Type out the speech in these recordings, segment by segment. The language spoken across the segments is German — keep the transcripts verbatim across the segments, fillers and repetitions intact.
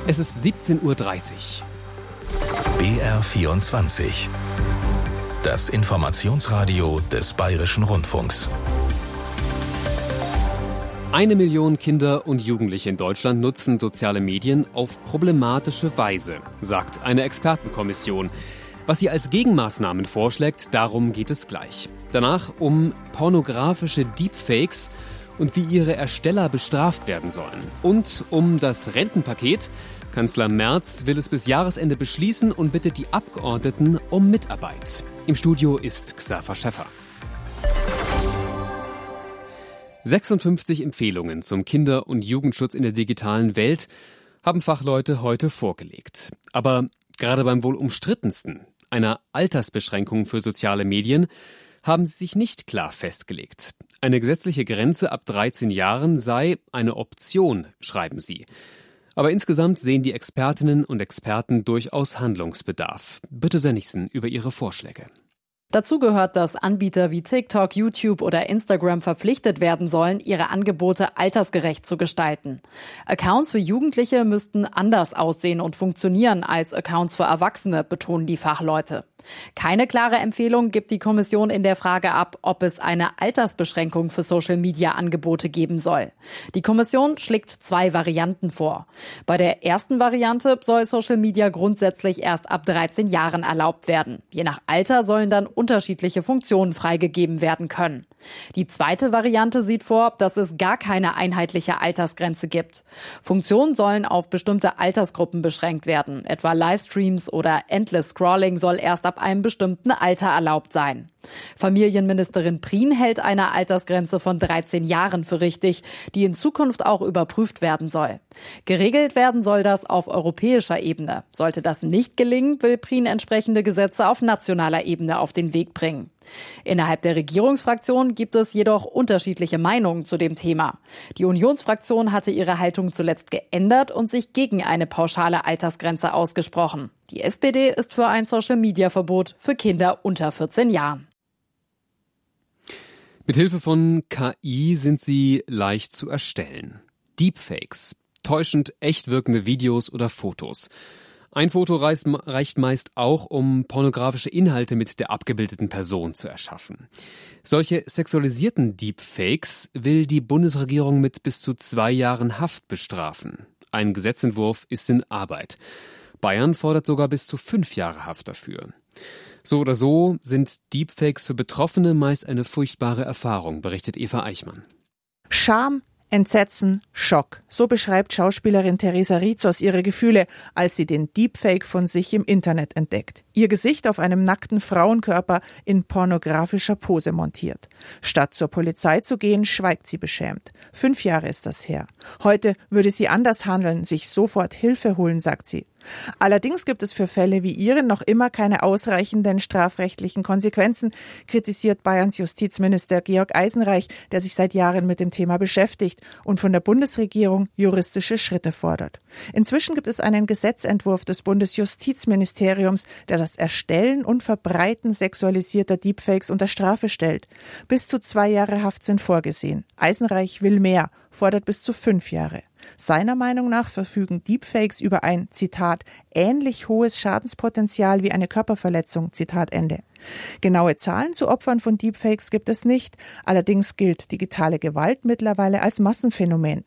Es ist siebzehn Uhr dreißig. B R vierundzwanzig. Das Informationsradio des Bayerischen Rundfunks. Eine Million Kinder und Jugendliche in Deutschland nutzen soziale Medien auf problematische Weise, sagt eine Expertenkommission. Was sie als Gegenmaßnahmen vorschlägt, darum geht es gleich. Danach um pornografische Deepfakes und wie ihre Ersteller bestraft werden sollen. Und um das Rentenpaket. Kanzler Merz will es bis Jahresende beschließen und bittet die Abgeordneten um Mitarbeit. Im Studio ist Xaver Schäffer. sechsundfünfzig Empfehlungen zum Kinder- und Jugendschutz in der digitalen Welt haben Fachleute heute vorgelegt. Aber gerade beim wohl umstrittensten, einer Altersbeschränkung für soziale Medien, haben sie sich nicht klar festgelegt. Eine gesetzliche Grenze ab dreizehn Jahren sei eine Option, schreiben sie. Aber insgesamt sehen die Expertinnen und Experten durchaus Handlungsbedarf. Birte Sönnigsen über ihre Vorschläge. Dazu gehört, dass Anbieter wie TikTok, YouTube oder Instagram verpflichtet werden sollen, ihre Angebote altersgerecht zu gestalten. Accounts für Jugendliche müssten anders aussehen und funktionieren als Accounts für Erwachsene, betonen die Fachleute. Keine klare Empfehlung gibt die Kommission in der Frage ab, ob es eine Altersbeschränkung für Social-Media-Angebote geben soll. Die Kommission schlägt zwei Varianten vor. Bei der ersten Variante soll Social Media grundsätzlich erst ab dreizehn Jahren erlaubt werden. Je nach Alter sollen dann unterschiedliche Funktionen freigegeben werden können. Die zweite Variante sieht vor, dass es gar keine einheitliche Altersgrenze gibt. Funktionen sollen auf bestimmte Altersgruppen beschränkt werden. Etwa Livestreams oder Endless Scrolling soll erst ab einem bestimmten Alter erlaubt sein. Familienministerin Prien hält eine Altersgrenze von dreizehn Jahren für richtig, die in Zukunft auch überprüft werden soll. Geregelt werden soll das auf europäischer Ebene. Sollte das nicht gelingen, will Prien entsprechende Gesetze auf nationaler Ebene auf den Weg bringen. Innerhalb der Regierungsfraktion gibt es jedoch unterschiedliche Meinungen zu dem Thema. Die Unionsfraktion hatte ihre Haltung zuletzt geändert und sich gegen eine pauschale Altersgrenze ausgesprochen. Die S P D ist für ein Social-Media-Verbot für Kinder unter vierzehn Jahren. Mithilfe von K I sind sie leicht zu erstellen. Deepfakes, täuschend echt wirkende Videos oder Fotos. Ein Foto reicht meist auch, um pornografische Inhalte mit der abgebildeten Person zu erschaffen. Solche sexualisierten Deepfakes will die Bundesregierung mit bis zu zwei Jahren Haft bestrafen. Ein Gesetzentwurf ist in Arbeit. Bayern fordert sogar bis zu fünf Jahre Haft dafür. So oder so sind Deepfakes für Betroffene meist eine furchtbare Erfahrung, berichtet Eva Eichmann. Scham, Entsetzen, Schock. So beschreibt Schauspielerin Theresa Rizos ihre Gefühle, als sie den Deepfake von sich im Internet entdeckt. Ihr Gesicht auf einem nackten Frauenkörper in pornografischer Pose montiert. Statt zur Polizei zu gehen, schweigt sie beschämt. Fünf Jahre ist das her. Heute würde sie anders handeln, sich sofort Hilfe holen, sagt sie. Allerdings gibt es für Fälle wie ihren noch immer keine ausreichenden strafrechtlichen Konsequenzen, kritisiert Bayerns Justizminister Georg Eisenreich, der sich seit Jahren mit dem Thema beschäftigt und von der Bundesregierung juristische Schritte fordert. Inzwischen gibt es einen Gesetzentwurf des Bundesjustizministeriums, der das Erstellen und Verbreiten sexualisierter Deepfakes unter Strafe stellt. Bis zu zwei Jahre Haft sind vorgesehen. Eisenreich will mehr, fordert bis zu fünf Jahre. Seiner Meinung nach verfügen Deepfakes über ein, Zitat, ähnlich hohes Schadenspotenzial wie eine Körperverletzung, Zitat Ende. Genaue Zahlen zu Opfern von Deepfakes gibt es nicht, allerdings gilt digitale Gewalt mittlerweile als Massenphänomen.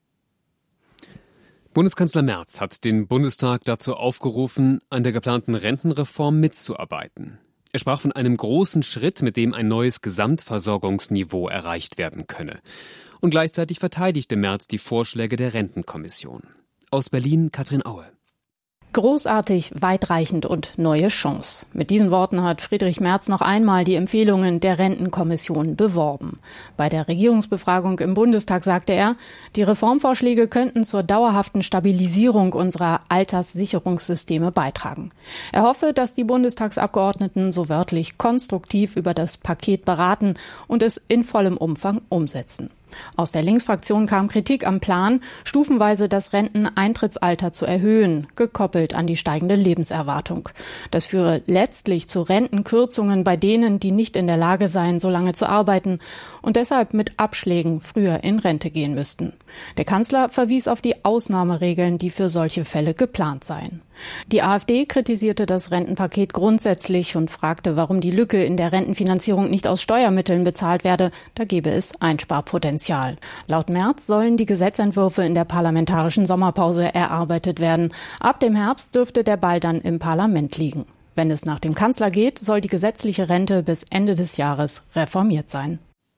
Bundeskanzler Merz hat den Bundestag dazu aufgerufen, an der geplanten Rentenreform mitzuarbeiten. Er sprach von einem großen Schritt, mit dem ein neues Gesamtversorgungsniveau erreicht werden könne. Und gleichzeitig verteidigte Merz die Vorschläge der Rentenkommission. Aus Berlin Katrin Aue. Großartig, weitreichend und neue Chance. Mit diesen Worten hat Friedrich Merz noch einmal die Empfehlungen der Rentenkommission beworben. Bei der Regierungsbefragung im Bundestag sagte er, die Reformvorschläge könnten zur dauerhaften Stabilisierung unserer Alterssicherungssysteme beitragen. Er hoffe, dass die Bundestagsabgeordneten so wörtlich konstruktiv über das Paket beraten und es in vollem Umfang umsetzen. Aus der Linksfraktion kam Kritik am Plan, stufenweise das Renteneintrittsalter zu erhöhen, gekoppelt an die steigende Lebenserwartung. Das führe letztlich zu Rentenkürzungen bei denen, die nicht in der Lage seien, so lange zu arbeiten und deshalb mit Abschlägen früher in Rente gehen müssten. Der Kanzler verwies auf die Ausnahmeregeln, die für solche Fälle geplant seien. Die AfD kritisierte das Rentenpaket grundsätzlich und fragte, warum die Lücke in der Rentenfinanzierung nicht aus Steuermitteln bezahlt werde. Da gebe es Einsparpotenzial. Laut Merz sollen die Gesetzentwürfe in der parlamentarischen Sommerpause erarbeitet werden. Ab dem Herbst dürfte der Ball dann im Parlament liegen. Wenn es nach dem Kanzler geht, soll die gesetzliche Rente bis Ende des Jahres reformiert sein.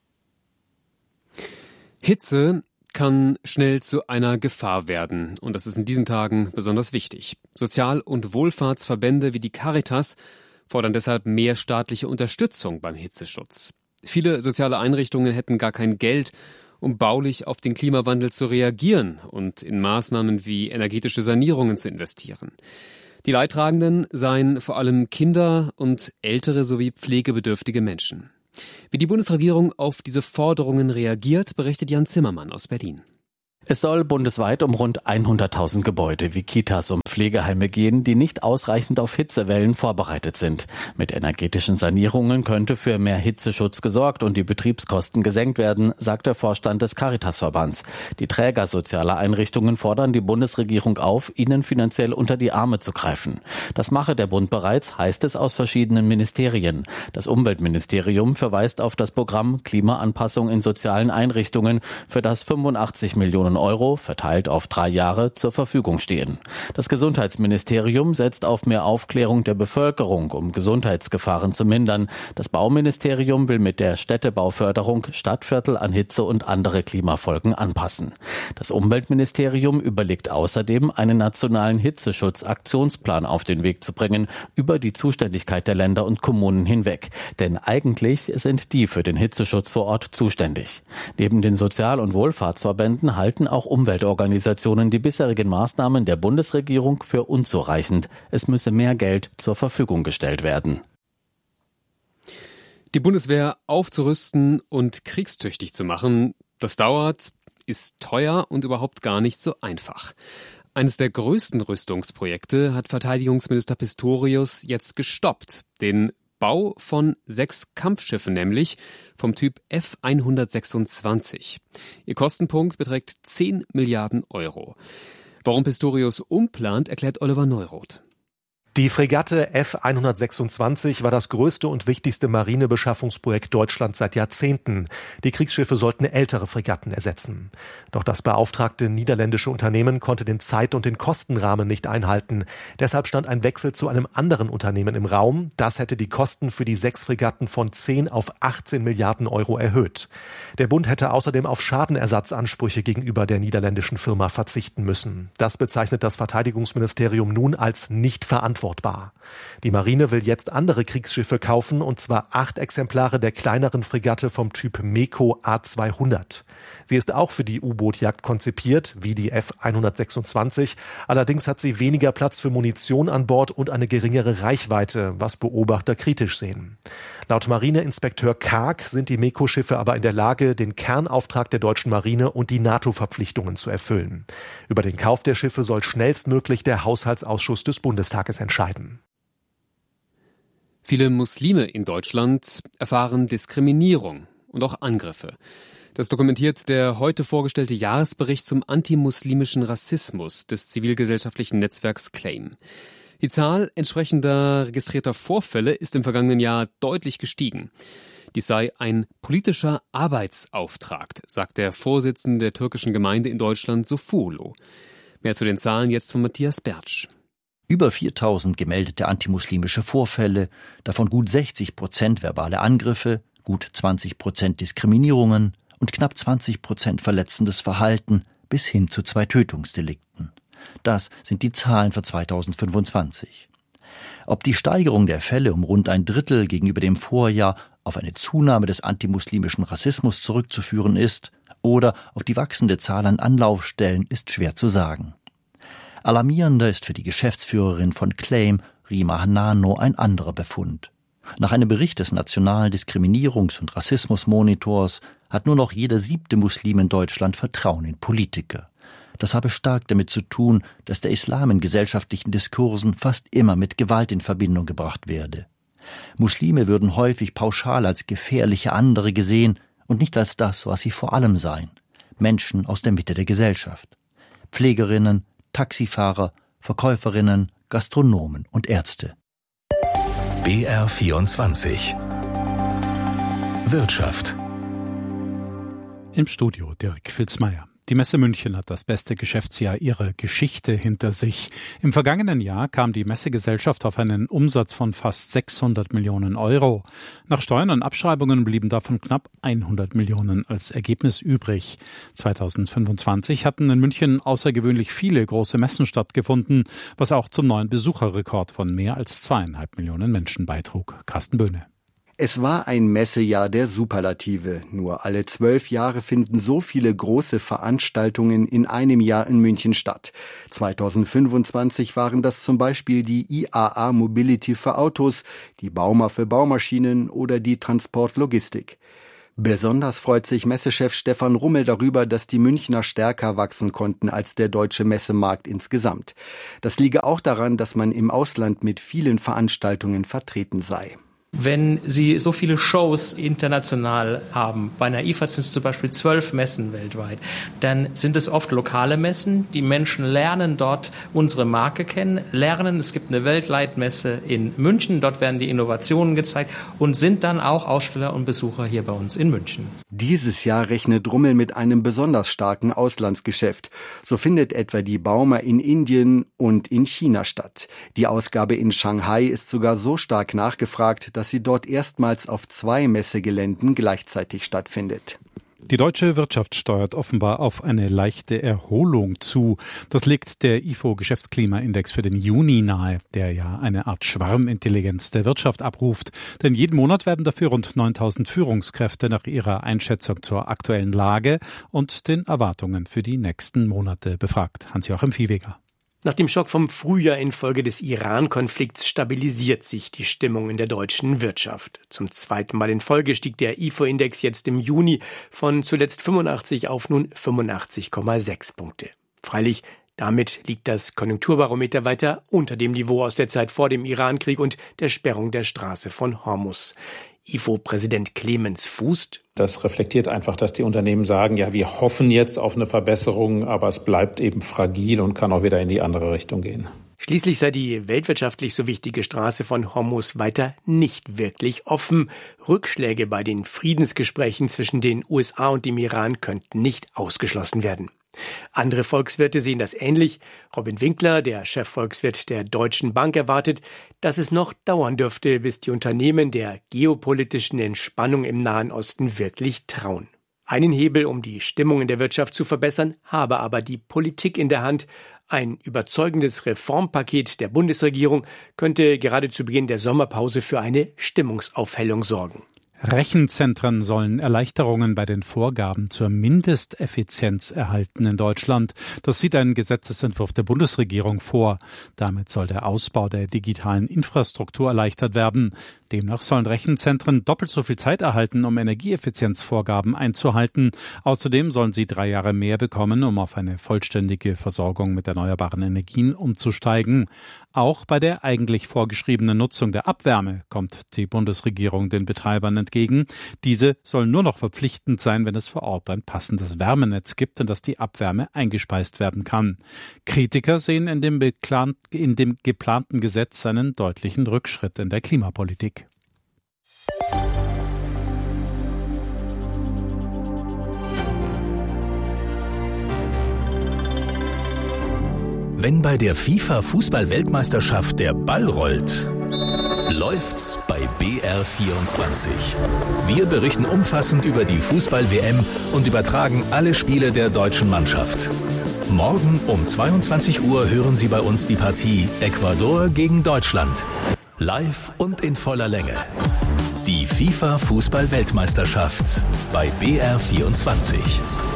Hitze kann schnell zu einer Gefahr werden. Und das ist in diesen Tagen besonders wichtig. Sozial- und Wohlfahrtsverbände wie die Caritas fordern deshalb mehr staatliche Unterstützung beim Hitzeschutz. Viele soziale Einrichtungen hätten gar kein Geld, um baulich auf den Klimawandel zu reagieren und in Maßnahmen wie energetische Sanierungen zu investieren. Die Leidtragenden seien vor allem Kinder und ältere sowie pflegebedürftige Menschen. Wie die Bundesregierung auf diese Forderungen reagiert, berichtet Jan Zimmermann aus Berlin. Es soll bundesweit um rund hunderttausend Gebäude wie Kitas und Pflegeheime gehen, die nicht ausreichend auf Hitzewellen vorbereitet sind. Mit energetischen Sanierungen könnte für mehr Hitzeschutz gesorgt und die Betriebskosten gesenkt werden, sagt der Vorstand des Caritasverbands. Die Träger sozialer Einrichtungen fordern die Bundesregierung auf, ihnen finanziell unter die Arme zu greifen. Das mache der Bund bereits, heißt es aus verschiedenen Ministerien. Das Umweltministerium verweist auf das Programm Klimaanpassung in sozialen Einrichtungen, für das fünfundachtzig Millionen Euro, verteilt auf drei Jahre, zur Verfügung stehen. Das Gesundheitsministerium setzt auf mehr Aufklärung der Bevölkerung, um Gesundheitsgefahren zu mindern. Das Bauministerium will mit der Städtebauförderung Stadtviertel an Hitze und andere Klimafolgen anpassen. Das Umweltministerium überlegt außerdem, einen nationalen Hitzeschutz-Aktionsplan auf den Weg zu bringen, über die Zuständigkeit der Länder und Kommunen hinweg. Denn eigentlich sind die für den Hitzeschutz vor Ort zuständig. Neben den Sozial- und Wohlfahrtsverbänden halten auch Umweltorganisationen die bisherigen Maßnahmen der Bundesregierung für unzureichend. Es müsse mehr Geld zur Verfügung gestellt werden. Die Bundeswehr aufzurüsten und kriegstüchtig zu machen, das dauert, ist teuer und überhaupt gar nicht so einfach. Eines der größten Rüstungsprojekte hat Verteidigungsminister Pistorius jetzt gestoppt. Den Bau von sechs Kampfschiffen, nämlich vom Typ F hundertsechsundzwanzig. Ihr Kostenpunkt beträgt zehn Milliarden Euro. Warum Pistorius umplant, erklärt Oliver Neuroth. Die Fregatte F hundertsechsundzwanzig war das größte und wichtigste Marinebeschaffungsprojekt Deutschlands seit Jahrzehnten. Die Kriegsschiffe sollten ältere Fregatten ersetzen. Doch das beauftragte niederländische Unternehmen konnte den Zeit- und den Kostenrahmen nicht einhalten. Deshalb stand ein Wechsel zu einem anderen Unternehmen im Raum. Das hätte die Kosten für die sechs Fregatten von zehn auf achtzehn Milliarden Euro erhöht. Der Bund hätte außerdem auf Schadenersatzansprüche gegenüber der niederländischen Firma verzichten müssen. Das bezeichnet das Verteidigungsministerium nun als nicht verantwortbar. Die Marine will jetzt andere Kriegsschiffe kaufen, und zwar acht Exemplare der kleineren Fregatte vom Typ MEKO A zweihundert. Sie ist auch für die U-Boot-Jagd konzipiert, wie die F hundertsechsundzwanzig. Allerdings hat sie weniger Platz für Munition an Bord und eine geringere Reichweite, was Beobachter kritisch sehen. Laut Marineinspekteur Karg sind die MEKO-Schiffe aber in der Lage, den Kernauftrag der deutschen Marine und die NATO-Verpflichtungen zu erfüllen. Über den Kauf der Schiffe soll schnellstmöglich der Haushaltsausschuss des Bundestages entscheiden. Viele Muslime in Deutschland erfahren Diskriminierung und auch Angriffe. Das dokumentiert der heute vorgestellte Jahresbericht zum antimuslimischen Rassismus des zivilgesellschaftlichen Netzwerks Claim. Die Zahl entsprechender registrierter Vorfälle ist im vergangenen Jahr deutlich gestiegen. Dies sei ein politischer Arbeitsauftrag, sagt der Vorsitzende der türkischen Gemeinde in Deutschland, Sofulu. Mehr zu den Zahlen jetzt von Matthias Bertsch. Über viertausend gemeldete antimuslimische Vorfälle, davon gut sechzig Prozent verbale Angriffe, gut zwanzig Prozent Diskriminierungen und knapp zwanzig Prozent verletzendes Verhalten bis hin zu zwei Tötungsdelikten. Das sind die Zahlen für zweitausendfünfundzwanzig. Ob die Steigerung der Fälle um rund ein Drittel gegenüber dem Vorjahr auf eine Zunahme des antimuslimischen Rassismus zurückzuführen ist oder auf die wachsende Zahl an Anlaufstellen, ist schwer zu sagen. Alarmierender ist für die Geschäftsführerin von Claim, Rima Hanano, ein anderer Befund. Nach einem Bericht des Nationalen Diskriminierungs- und Rassismusmonitors hat nur noch jeder siebte Muslim in Deutschland Vertrauen in Politiker. Das habe stark damit zu tun, dass der Islam in gesellschaftlichen Diskursen fast immer mit Gewalt in Verbindung gebracht werde. Muslime würden häufig pauschal als gefährliche andere gesehen und nicht als das, was sie vor allem seien: Menschen aus der Mitte der Gesellschaft. Pflegerinnen, Taxifahrer, Verkäuferinnen, Gastronomen und Ärzte. B R vierundzwanzig Wirtschaft. Im Studio Dirk Filzmeier. Die Messe München hat das beste Geschäftsjahr ihrer Geschichte hinter sich. Im vergangenen Jahr kam die Messegesellschaft auf einen Umsatz von fast sechshundert Millionen Euro. Nach Steuern und Abschreibungen blieben davon knapp hundert Millionen als Ergebnis übrig. zweitausendfünfundzwanzig hatten in München außergewöhnlich viele große Messen stattgefunden, was auch zum neuen Besucherrekord von mehr als zweieinhalb Millionen Menschen beitrug. Carsten Böhne. Es war ein Messejahr der Superlative. Nur alle zwölf Jahre finden so viele große Veranstaltungen in einem Jahr in München statt. zweitausendfünfundzwanzig waren das zum Beispiel die I A A Mobility für Autos, die Bauma für Baumaschinen oder die Transportlogistik. Besonders freut sich Messechef Stefan Rummel darüber, dass die Münchner stärker wachsen konnten als der deutsche Messemarkt insgesamt. Das liege auch daran, dass man im Ausland mit vielen Veranstaltungen vertreten sei. Wenn Sie so viele Shows international haben, bei einer I F A sind es zum Beispiel zwölf Messen weltweit, dann sind es oft lokale Messen. Die Menschen lernen dort unsere Marke kennen, lernen, es gibt eine Weltleitmesse in München, dort werden die Innovationen gezeigt und sind dann auch Aussteller und Besucher hier bei uns in München. Dieses Jahr rechnet Rummel mit einem besonders starken Auslandsgeschäft. So findet etwa die Bauma in Indien und in China statt. Die Ausgabe in Shanghai ist sogar so stark nachgefragt, dass dass sie dort erstmals auf zwei Messegeländen gleichzeitig stattfindet. Die deutsche Wirtschaft steuert offenbar auf eine leichte Erholung zu. Das legt der I F O-Geschäftsklimaindex für den Juni nahe, der ja eine Art Schwarmintelligenz der Wirtschaft abruft. Denn jeden Monat werden dafür rund neuntausend Führungskräfte nach ihrer Einschätzung zur aktuellen Lage und den Erwartungen für die nächsten Monate befragt. Hans-Joachim Viehweger. Nach dem Schock vom Frühjahr infolge des Iran-Konflikts stabilisiert sich die Stimmung in der deutschen Wirtschaft. Zum zweiten Mal in Folge stieg der I F O-Index jetzt im Juni von zuletzt fünfundachtzig auf nun fünfundachtzig Komma sechs Punkte. Freilich, damit liegt das Konjunkturbarometer weiter unter dem Niveau aus der Zeit vor dem Iran-Krieg und der Sperrung der Straße von Hormuz. I F O-Präsident Clemens Fußt. Das reflektiert einfach, dass die Unternehmen sagen, ja, wir hoffen jetzt auf eine Verbesserung, aber es bleibt eben fragil und kann auch wieder in die andere Richtung gehen. Schließlich sei die weltwirtschaftlich so wichtige Straße von Hormuz weiter nicht wirklich offen. Rückschläge bei den Friedensgesprächen zwischen den U S A und dem Iran könnten nicht ausgeschlossen werden. Andere Volkswirte sehen das ähnlich. Robin Winkler, der Chefvolkswirt der Deutschen Bank, erwartet, dass es noch dauern dürfte, bis die Unternehmen der geopolitischen Entspannung im Nahen Osten wirklich trauen. Einen Hebel, um die Stimmung in der Wirtschaft zu verbessern, habe aber die Politik in der Hand. Ein überzeugendes Reformpaket der Bundesregierung könnte gerade zu Beginn der Sommerpause für eine Stimmungsaufhellung sorgen. Rechenzentren sollen Erleichterungen bei den Vorgaben zur Mindesteffizienz erhalten in Deutschland. Das sieht ein Gesetzesentwurf der Bundesregierung vor. Damit soll der Ausbau der digitalen Infrastruktur erleichtert werden. Demnach sollen Rechenzentren doppelt so viel Zeit erhalten, um Energieeffizienzvorgaben einzuhalten. Außerdem sollen sie drei Jahre mehr bekommen, um auf eine vollständige Versorgung mit erneuerbaren Energien umzusteigen. Auch bei der eigentlich vorgeschriebenen Nutzung der Abwärme kommt die Bundesregierung den Betreibern entgegen. Diese sollen nur noch verpflichtend sein, wenn es vor Ort ein passendes Wärmenetz gibt, in das die Abwärme eingespeist werden kann. Kritiker sehen in dem, beklan- in dem geplanten Gesetz einen deutlichen Rückschritt in der Klimapolitik. Wenn bei der FIFA-Fußball-Weltmeisterschaft der Ball rollt, läuft's bei B R vierundzwanzig. Wir berichten umfassend über die Fußball-W M und übertragen alle Spiele der deutschen Mannschaft. Morgen um zweiundzwanzig Uhr hören Sie bei uns die Partie Ecuador gegen Deutschland. Live und in voller Länge. Die FIFA-Fußball-Weltmeisterschaft bei B R vierundzwanzig.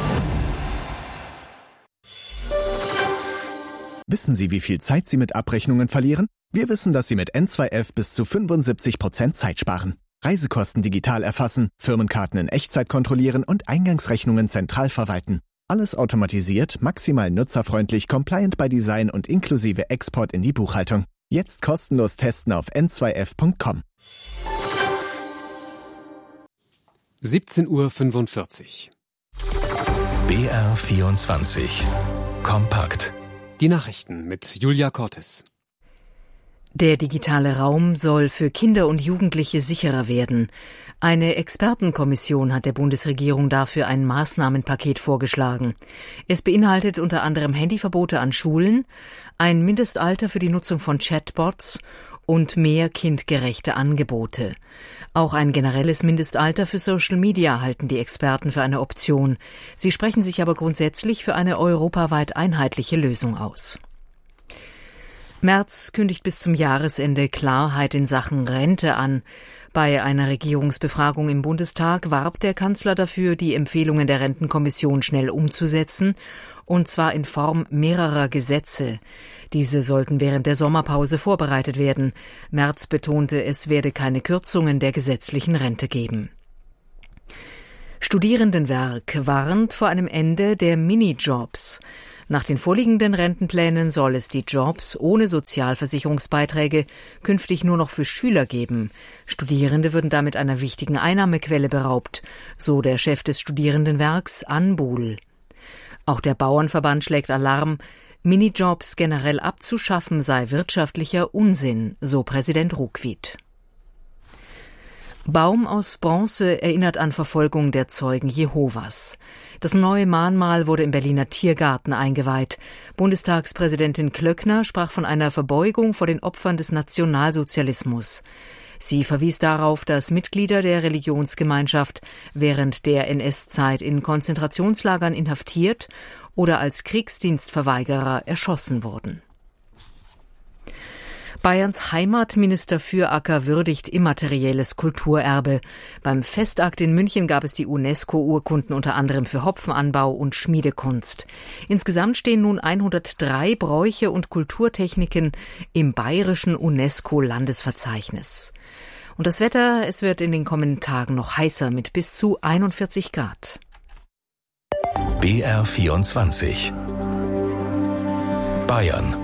Wissen Sie, wie viel Zeit Sie mit Abrechnungen verlieren? Wir wissen, dass Sie mit N zwei elf bis zu fünfundsiebzig Prozent Zeit sparen. Reisekosten digital erfassen, Firmenkarten in Echtzeit kontrollieren und Eingangsrechnungen zentral verwalten. Alles automatisiert, maximal nutzerfreundlich, compliant by Design und inklusive Export in die Buchhaltung. Jetzt kostenlos testen auf n zwei f punkt com. siebzehn Uhr fünfundvierzig. B R vierundzwanzig. Kompakt. Die Nachrichten mit Julia Cortes. Der digitale Raum soll für Kinder und Jugendliche sicherer werden. Eine Expertenkommission hat der Bundesregierung dafür ein Maßnahmenpaket vorgeschlagen. Es beinhaltet unter anderem Handyverbote an Schulen, ein Mindestalter für die Nutzung von Chatbots und mehr kindgerechte Angebote. Auch ein generelles Mindestalter für Social Media halten die Experten für eine Option. Sie sprechen sich aber grundsätzlich für eine europaweit einheitliche Lösung aus. Merz kündigt bis zum Jahresende Klarheit in Sachen Rente an. Bei einer Regierungsbefragung im Bundestag warb der Kanzler dafür, die Empfehlungen der Rentenkommission schnell umzusetzen, und zwar in Form mehrerer Gesetze. Diese sollten während der Sommerpause vorbereitet werden. Merz betonte, es werde keine Kürzungen der gesetzlichen Rente geben. Studierendenwerk warnt vor einem Ende der Minijobs. Nach den vorliegenden Rentenplänen soll es die Jobs ohne Sozialversicherungsbeiträge künftig nur noch für Schüler geben. Studierende würden damit einer wichtigen Einnahmequelle beraubt, so der Chef des Studierendenwerks Anbul. Auch der Bauernverband schlägt Alarm. Minijobs generell abzuschaffen sei wirtschaftlicher Unsinn, so Präsident Ruckwied. Baum aus Bronze erinnert an Verfolgung der Zeugen Jehovas. Das neue Mahnmal wurde im Berliner Tiergarten eingeweiht. Bundestagspräsidentin Klöckner sprach von einer Verbeugung vor den Opfern des Nationalsozialismus. Sie verwies darauf, dass Mitglieder der Religionsgemeinschaft während der N S-Zeit in Konzentrationslagern inhaftiert oder als Kriegsdienstverweigerer erschossen wurden. Bayerns Heimatminister Füracker würdigt immaterielles Kulturerbe. Beim Festakt in München gab es die UNESCO-Urkunden unter anderem für Hopfenanbau und Schmiedekunst. Insgesamt stehen nun hundertdrei Bräuche und Kulturtechniken im bayerischen UNESCO-Landesverzeichnis. Und das Wetter, es wird in den kommenden Tagen noch heißer mit bis zu einundvierzig Grad. B R vierundzwanzig. Bayern.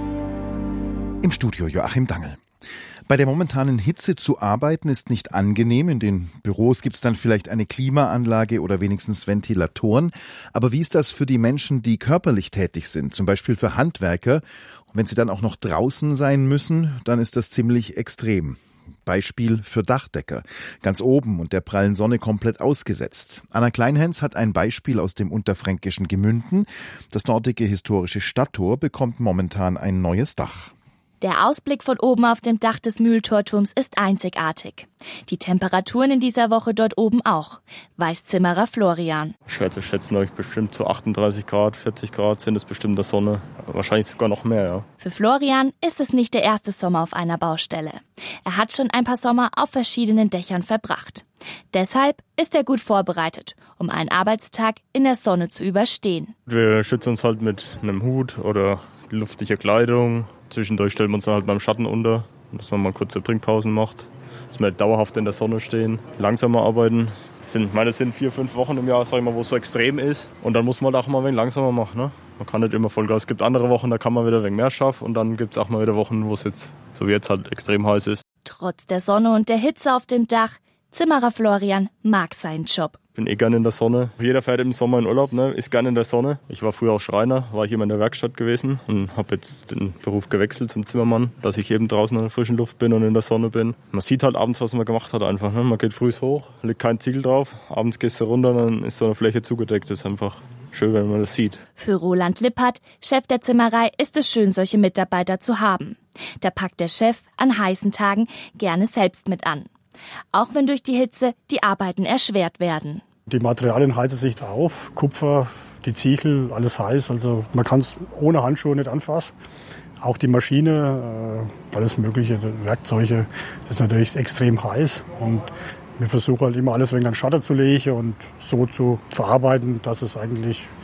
Im Studio Joachim Dangel. Bei der momentanen Hitze zu arbeiten ist nicht angenehm. In den Büros gibt es dann vielleicht eine Klimaanlage oder wenigstens Ventilatoren. Aber wie ist das für die Menschen, die körperlich tätig sind, zum Beispiel für Handwerker? Und wenn sie dann auch noch draußen sein müssen, dann ist das ziemlich extrem. Beispiel für Dachdecker. Ganz oben und der prallen Sonne komplett ausgesetzt. Anna Kleinhens hat ein Beispiel aus dem unterfränkischen Gemünden. Das dortige historische Stadttor bekommt momentan ein neues Dach. Der Ausblick von oben auf dem Dach des Mühltorturms ist einzigartig. Die Temperaturen in dieser Woche dort oben auch, weiß Zimmerer Florian. Schwer zu schätzen, euch bestimmt zu achtunddreißig Grad, vierzig Grad sind es bestimmt der Sonne. Wahrscheinlich sogar noch mehr, ja. Für Florian ist es nicht der erste Sommer auf einer Baustelle. Er hat schon ein paar Sommer auf verschiedenen Dächern verbracht. Deshalb ist er gut vorbereitet, um einen Arbeitstag in der Sonne zu überstehen. Wir schützen uns halt mit einem Hut oder luftiger Kleidung. Zwischendurch stellen wir uns dann halt beim Schatten unter, dass man mal kurze Trinkpausen macht, dass wir dauerhaft in der Sonne stehen, langsamer arbeiten. Das sind, ich meine, es sind vier, fünf Wochen im Jahr, sag ich mal, wo es so extrem ist. Und dann muss man halt auch mal ein wenig langsamer machen. Ne? Man kann nicht immer Vollgas. Es gibt andere Wochen, da kann man wieder ein wenig mehr schaffen. Und dann gibt es auch mal wieder Wochen, wo es jetzt, so wie jetzt, halt extrem heiß ist. Trotz der Sonne und der Hitze auf dem Dach, Zimmerer Florian mag seinen Job. Ich bin eh gerne in der Sonne. Jeder fährt im Sommer in Urlaub, ne? Ist gerne in der Sonne. Ich war früher auch Schreiner, war ich immer in der Werkstatt gewesen und habe jetzt den Beruf gewechselt zum Zimmermann, dass ich eben draußen in der frischen Luft bin und in der Sonne bin. Man sieht halt abends, was man gemacht hat einfach. Ne? Man geht früh hoch, liegt kein Ziegel drauf, abends gehst du runter, dann ist so eine Fläche zugedeckt. Das ist einfach schön, wenn man das sieht. Für Roland Lippert, Chef der Zimmerei, ist es schön, solche Mitarbeiter zu haben. Da packt der Chef an heißen Tagen gerne selbst mit an. Auch wenn durch die Hitze die Arbeiten erschwert werden. Die Materialien heizen sich auf, Kupfer, die Ziegel, alles heiß. Also man kann es ohne Handschuhe nicht anfassen. Auch die Maschine, äh, alles mögliche, Werkzeuge, das ist natürlich extrem heiß. Und wir versuchen halt immer alles wegen an Schatten zu legen und so zu verarbeiten, dass es eigentlich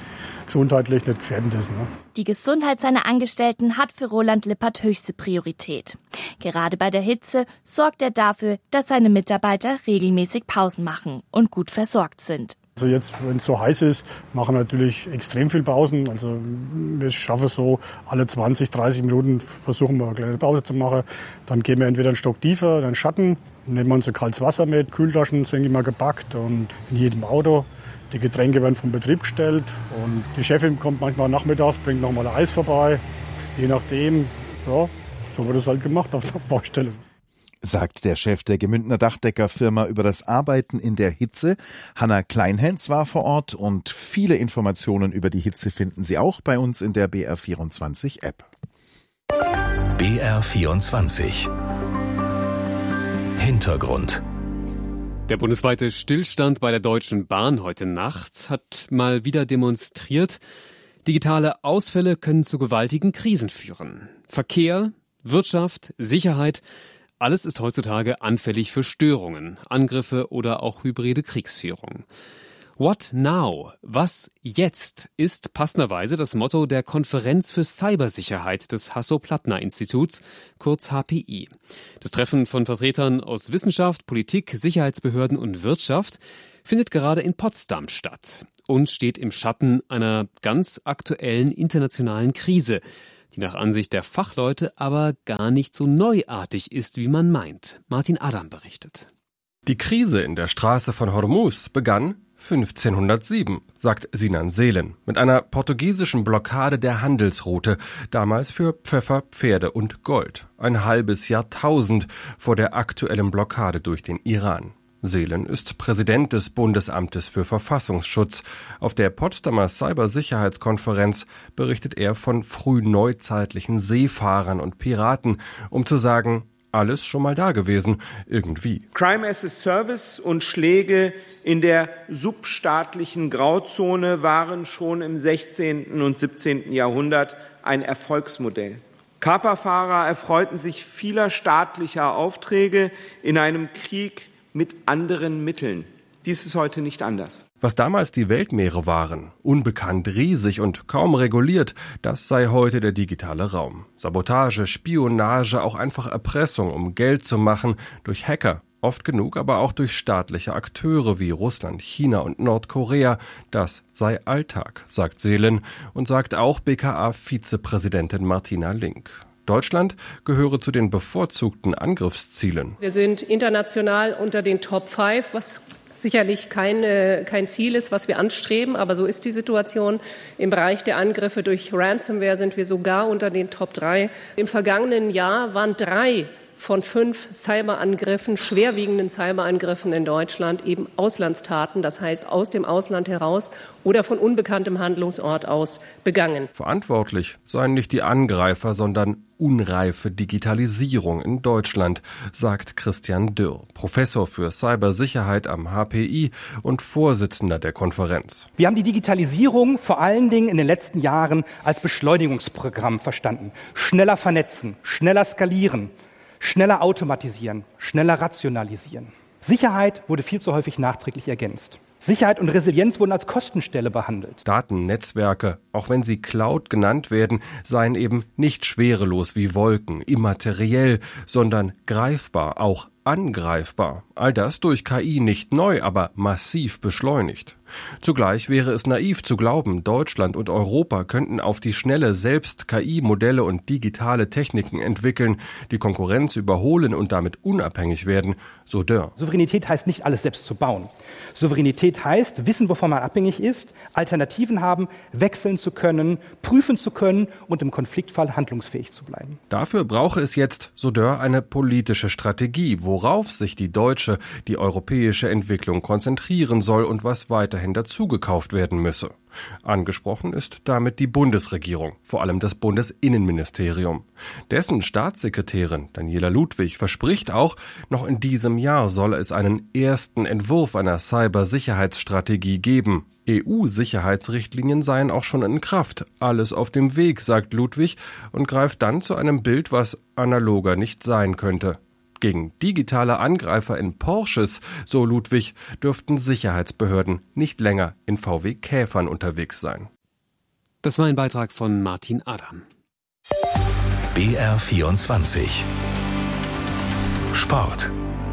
gesundheitlich nicht gefährdend ist. Ne? Die Gesundheit seiner Angestellten hat für Roland Lippert höchste Priorität. Gerade bei der Hitze sorgt er dafür, dass seine Mitarbeiter regelmäßig Pausen machen und gut versorgt sind. Also jetzt, wenn es so heiß ist, machen wir natürlich extrem viel Pausen. Also wir schaffen so alle zwanzig, dreißig Minuten, versuchen wir eine kleine Pause zu machen. Dann gehen wir entweder einen Stock tiefer, dann Schatten, nehmen wir uns ein kaltes Wasser mit, Kühltaschen sind immer gepackt und in jedem Auto. Die Getränke werden vom Betrieb gestellt und die Chefin kommt manchmal nachmittags, bringt nochmal Eis vorbei. Je nachdem, ja, so wird es halt gemacht auf der Baustelle. Sagt der Chef der Gemündner Dachdeckerfirma über das Arbeiten in der Hitze. Hanna Kleinhens war vor Ort und viele Informationen über die Hitze finden Sie auch bei uns in der B R vierundzwanzig App. B R vierundzwanzig Hintergrund. Der bundesweite Stillstand bei der Deutschen Bahn heute Nacht hat mal wieder demonstriert, digitale Ausfälle können zu gewaltigen Krisen führen. Verkehr, Wirtschaft, Sicherheit, alles ist heutzutage anfällig für Störungen, Angriffe oder auch hybride Kriegsführung. What now? Was jetzt? Ist passenderweise das Motto der Konferenz für Cybersicherheit des Hasso-Plattner-Instituts, kurz H P I. Das Treffen von Vertretern aus Wissenschaft, Politik, Sicherheitsbehörden und Wirtschaft findet gerade in Potsdam statt und steht im Schatten einer ganz aktuellen internationalen Krise, die nach Ansicht der Fachleute aber gar nicht so neuartig ist, wie man meint. Martin Adam berichtet. Die Krise in der Straße von Hormuz begann fünfzehnhundertsieben, sagt Sinan Seelen, mit einer portugiesischen Blockade der Handelsroute, damals für Pfeffer, Pferde und Gold. Ein halbes Jahrtausend vor der aktuellen Blockade durch den Iran. Seelen ist Präsident des Bundesamtes für Verfassungsschutz. Auf der Potsdamer Cybersicherheitskonferenz berichtet er von frühneuzeitlichen Seefahrern und Piraten, um zu sagen, alles schon mal da gewesen, irgendwie. Crime as a Service und Schläge in der substaatlichen Grauzone waren schon im sechzehnten und siebzehnten Jahrhundert ein Erfolgsmodell. Kaperfahrer erfreuten sich vieler staatlicher Aufträge in einem Krieg mit anderen Mitteln. Dies ist heute nicht anders. Was damals die Weltmeere waren, unbekannt, riesig und kaum reguliert, das sei heute der digitale Raum. Sabotage, Spionage, auch einfach Erpressung, um Geld zu machen, durch Hacker, oft genug aber auch durch staatliche Akteure wie Russland, China und Nordkorea, das sei Alltag, sagt Seelen und sagt auch B K A-Vizepräsidentin Martina Link. Deutschland gehöre zu den bevorzugten Angriffszielen. Wir sind international unter den Top fünf, was sicherlich kein, äh, kein Ziel ist, was wir anstreben, aber so ist die Situation. Im Bereich der Angriffe durch Ransomware sind wir sogar unter den Top drei. Im vergangenen Jahr waren drei von fünf Cyberangriffen, schwerwiegenden Cyberangriffen in Deutschland eben Auslandstaten, das heißt aus dem Ausland heraus oder von unbekanntem Handlungsort aus begangen. Verantwortlich seien nicht die Angreifer, sondern unreife Digitalisierung in Deutschland, sagt Christian Dürr, Professor für Cybersicherheit am H P I und Vorsitzender der Konferenz. Wir haben die Digitalisierung vor allen Dingen in den letzten Jahren als Beschleunigungsprogramm verstanden. Schneller vernetzen, schneller skalieren, schneller automatisieren, schneller rationalisieren. Sicherheit wurde viel zu häufig nachträglich ergänzt. Sicherheit und Resilienz wurden als Kostenstelle behandelt. Datennetzwerke, auch wenn sie Cloud genannt werden, seien eben nicht schwerelos wie Wolken, immateriell, sondern greifbar, auch angreifbar. All das durch K I nicht neu, aber massiv beschleunigt. Zugleich wäre es naiv zu glauben, Deutschland und Europa könnten auf die Schnelle selbst K I-Modelle und digitale Techniken entwickeln, die Konkurrenz überholen und damit unabhängig werden, so Dörr. Souveränität heißt nicht, alles selbst zu bauen. Souveränität heißt, wissen, wovon man abhängig ist, Alternativen haben, wechseln zu können, prüfen zu können und im Konfliktfall handlungsfähig zu bleiben. Dafür brauche es jetzt, so Dörr, eine politische Strategie, worauf sich die deutsche, die europäische Entwicklung konzentrieren soll und was weiterhin dazugekauft werden müsse. Angesprochen ist damit die Bundesregierung, vor allem das Bundesinnenministerium. Dessen Staatssekretärin Daniela Ludwig verspricht auch, noch in diesem Jahr solle es einen ersten Entwurf einer Cybersicherheitsstrategie geben. E U-Sicherheitsrichtlinien seien auch schon in Kraft. Alles auf dem Weg, sagt Ludwig und greift dann zu einem Bild, was analoger nicht sein könnte. Gegen digitale Angreifer in Porsches, so Ludwig, dürften Sicherheitsbehörden nicht länger in V W Käfern unterwegs sein. Das war ein Beitrag von Martin Adam. B R vierundzwanzig Sport.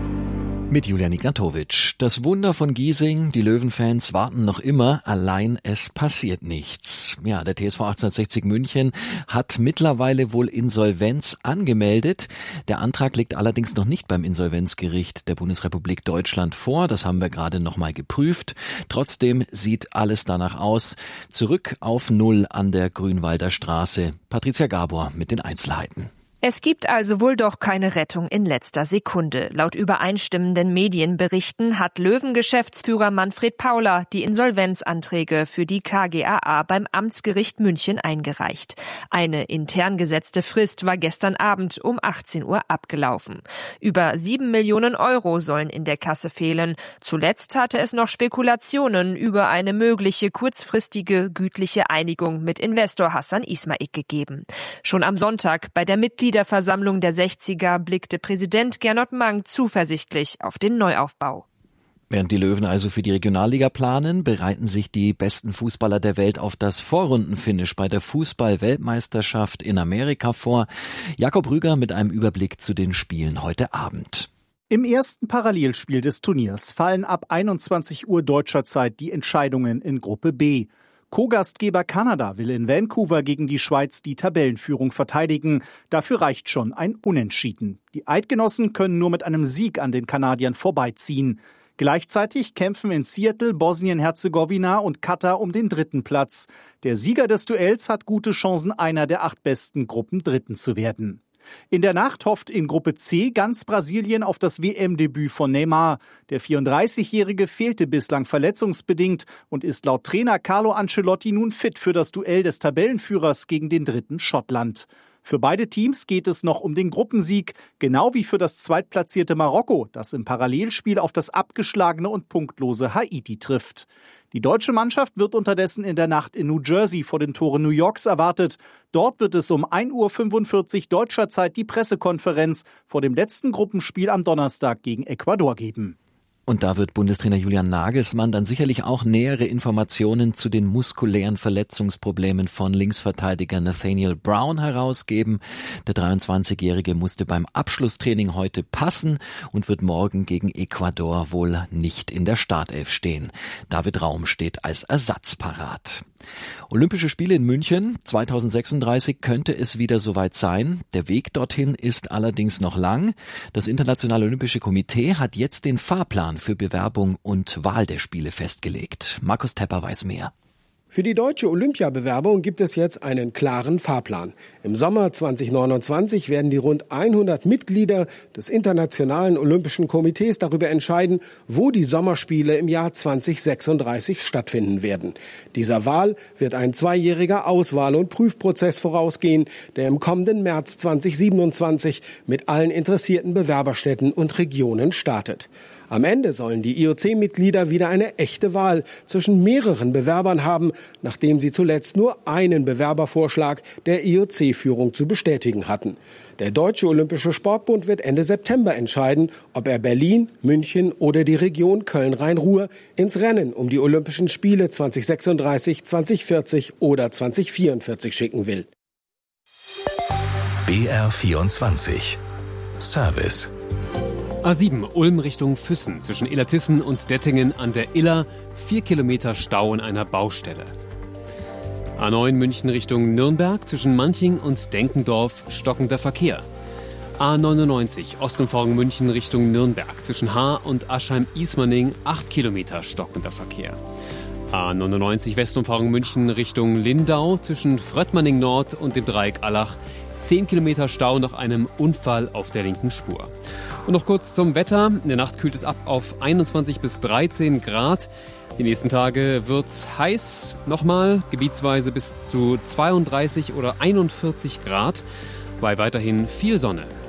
Mit Julian Ignatowitsch. Das Wunder von Giesing, die Löwenfans warten noch immer, allein es passiert nichts. Ja, der T S V achtzehnhundertsechzig München hat mittlerweile wohl Insolvenz angemeldet. Der Antrag liegt allerdings noch nicht beim Insolvenzgericht der Bundesrepublik Deutschland vor. Das haben wir gerade nochmal geprüft. Trotzdem sieht alles danach aus. Zurück auf Null an der Grünwalder Straße. Patricia Gabor mit den Einzelheiten. Es gibt also wohl doch keine Rettung in letzter Sekunde. Laut übereinstimmenden Medienberichten hat Löwen-Geschäftsführer Manfred Pauler die Insolvenzanträge für die K G A A beim Amtsgericht München eingereicht. Eine intern gesetzte Frist war gestern Abend um achtzehn Uhr abgelaufen. Über sieben Millionen Euro sollen in der Kasse fehlen. Zuletzt hatte es noch Spekulationen über eine mögliche kurzfristige gütliche Einigung mit Investor Hassan Ismail gegeben. Schon am Sonntag bei der Mitglieder der Versammlung der sechziger blickte Präsident Gernot Mang zuversichtlich auf den Neuaufbau. Während die Löwen also für die Regionalliga planen, bereiten sich die besten Fußballer der Welt auf das Vorrundenfinish bei der Fußball-Weltmeisterschaft in Amerika vor. Jakob Rüger mit einem Überblick zu den Spielen heute Abend. Im ersten Parallelspiel des Turniers fallen ab einundzwanzig Uhr deutscher Zeit die Entscheidungen in Gruppe B. Co-Gastgeber Kanada will in Vancouver gegen die Schweiz die Tabellenführung verteidigen. Dafür reicht schon ein Unentschieden. Die Eidgenossen können nur mit einem Sieg an den Kanadiern vorbeiziehen. Gleichzeitig kämpfen in Seattle, Bosnien-Herzegowina und Katar um den dritten Platz. Der Sieger des Duells hat gute Chancen, einer der acht besten Gruppendritten zu werden. In der Nacht hofft in Gruppe C ganz Brasilien auf das W M-Debüt von Neymar. Der vierunddreißigjährige fehlte bislang verletzungsbedingt und ist laut Trainer Carlo Ancelotti nun fit für das Duell des Tabellenführers gegen den dritten Schottland. Für beide Teams geht es noch um den Gruppensieg, genau wie für das zweitplatzierte Marokko, das im Parallelspiel auf das abgeschlagene und punktlose Haiti trifft. Die deutsche Mannschaft wird unterdessen in der Nacht in New Jersey vor den Toren New Yorks erwartet. Dort wird es um ein Uhr fünfundvierzig deutscher Zeit die Pressekonferenz vor dem letzten Gruppenspiel am Donnerstag gegen Ecuador geben. Und da wird Bundestrainer Julian Nagelsmann dann sicherlich auch nähere Informationen zu den muskulären Verletzungsproblemen von Linksverteidiger Nathaniel Brown herausgeben. Der dreiundzwanzigjährige musste beim Abschlusstraining heute passen und wird morgen gegen Ecuador wohl nicht in der Startelf stehen. David Raum steht als Ersatz parat. Olympische Spiele in München zweitausendsechsunddreißig könnte es wieder soweit sein. Der Weg dorthin ist allerdings noch lang. Das Internationale Olympische Komitee hat jetzt den Fahrplan für Bewerbung und Wahl der Spiele festgelegt. Markus Tepper weiß mehr. Für die deutsche Olympiabewerbung gibt es jetzt einen klaren Fahrplan. Im Sommer zweitausendneunundzwanzig werden die rund hundert Mitglieder des Internationalen Olympischen Komitees darüber entscheiden, wo die Sommerspiele im Jahr zweitausendsechsunddreißig stattfinden werden. Dieser Wahl wird ein zweijähriger Auswahl- und Prüfprozess vorausgehen, der im kommenden März zweitausendsiebenundzwanzig mit allen interessierten Bewerberstädten und Regionen startet. Am Ende sollen die I O C-Mitglieder wieder eine echte Wahl zwischen mehreren Bewerbern haben, nachdem sie zuletzt nur einen Bewerbervorschlag der I O C-Führung zu bestätigen hatten. Der Deutsche Olympische Sportbund wird Ende September entscheiden, ob er Berlin, München oder die Region Köln-Rhein-Ruhr ins Rennen um die Olympischen Spiele zweitausendsechsunddreißig, zweitausendvierzig oder zweitausendvierundvierzig schicken will. B R vierundzwanzig Service. A sieben Ulm Richtung Füssen zwischen Illertissen und Dettingen an der Iller. Vier Kilometer Stau in einer Baustelle. A neun München Richtung Nürnberg zwischen Manching und Denkendorf stockender Verkehr. A neunundneunzig Ostumfahrung München Richtung Nürnberg zwischen Haar und Aschheim-Ismaning. Acht Kilometer stockender Verkehr. A neunundneunzig Westumfahrung München Richtung Lindau zwischen Fröttmanning Nord und dem Dreieck Allach. Zehn Kilometer Stau nach einem Unfall auf der linken Spur. Und noch kurz zum Wetter. In der Nacht kühlt es ab auf einundzwanzig bis dreizehn Grad. Die nächsten Tage wird's heiß. Nochmal gebietsweise bis zu zweiunddreißig oder einundvierzig Grad. Bei weiterhin viel Sonne.